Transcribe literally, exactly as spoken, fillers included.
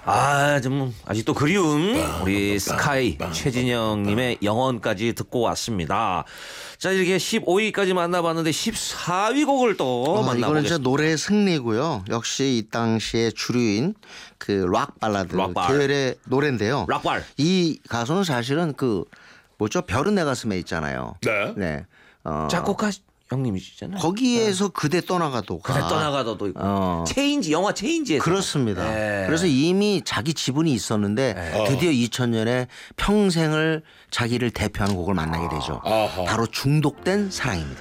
아, 좀 아직도 그리운 우리 스카이 최진영님의 영혼까지 듣고 왔습니다. 자, 이렇게 십오 위까지 만나봤는데 십사 위 곡을 또 어, 이거는 만나보겠습니다. 진짜 노래의 승리고요. 역시 이 당시의 주류인 그 락 발라드 락발. 계열의 노래인데요. 락발. 이 가수는 사실은 그 뭐죠? 별은 내 가슴에 있잖아요. 네. 네. 어, 작곡가 형님이시잖아요. 거기에서 그대 떠나가도가 그대 떠나가도도 있고 어. 체인지 영화 체인지에서 그렇습니다. 네. 그래서 이미 자기 지분이 있었는데 네. 드디어 이천 년에 평생을 자기를 대표하는 곡을 만나게 되죠. 아하. 바로 중독된 사랑입니다.